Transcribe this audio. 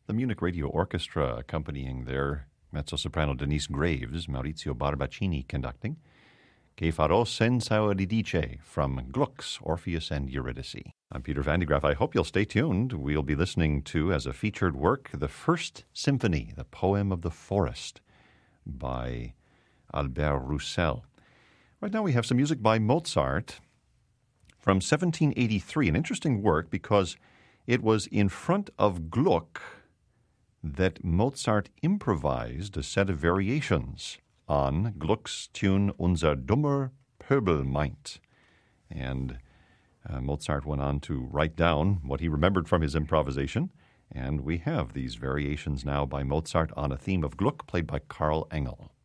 the Munich Radio Orchestra accompanying their mezzo-soprano Denise Graves, Maurizio Barbaccini conducting. Che farò senza Euridice from Gluck's Orpheus and Eurydice. I'm Peter Van de Graaff. I hope you'll stay tuned. We'll be listening to, as a featured work, the First Symphony, the Poem of the Forest, by Albert Roussel. Right now we have some music by Mozart from 1783, an interesting work because it was in front of Gluck that Mozart improvised a set of variations on Gluck's tune Unser dummer Pöbel meint. And Mozart went on to write down what he remembered from his improvisation, and we have these variations now by Mozart on a theme of Gluck played by Karl Engel.